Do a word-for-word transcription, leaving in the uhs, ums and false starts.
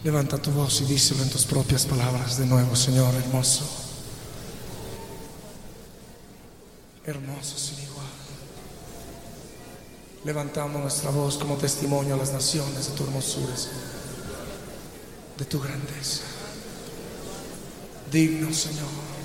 Levanta tu voz y díselo en tus propias palabras de nuevo, Señor hermoso. Hermoso sin igual. Levantamos nuestra voz como testimonio a las naciones de tu hermosura, Señor, de tu grandeza. Digno, Señor.